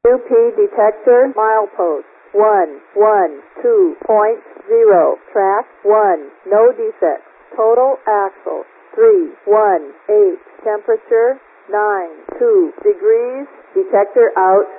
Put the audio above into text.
UP detector milepost 112.0. Track 1. No defects. Total axle 318. Temperature 92 degrees. Detector out.